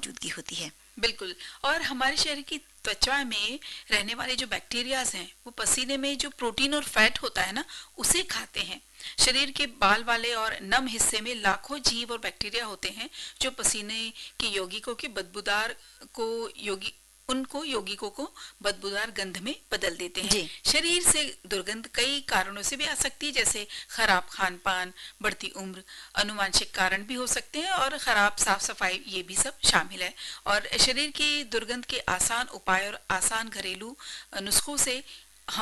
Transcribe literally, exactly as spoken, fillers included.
मौजूदगी होती है। बिल्कुल। और हमारे शरीर की त्वचा में रहने वाले जो बैक्टीरियाज हैं वो पसीने में जो प्रोटीन और फैट होता है ना उसे खाते हैं। शरीर के बाल वाले और नम हिस्से में लाखों जीव और बैक्टीरिया होते हैं जो पसीने के यौगिकों के बदबूदार को योगी उनको यौगिकों को बदबूदार गंध में बदल देते हैं। जी। शरीर से दुर्गंध कई कारणों से भी आ सकती है, जैसे खराब खान पान, बढ़ती उम्र, अनुवांशिक कारण भी हो सकते हैं और खराब साफ सफाई, ये भी सब शामिल है। और शरीर की दुर्गंध के आसान उपाय और आसान घरेलू नुस्खों से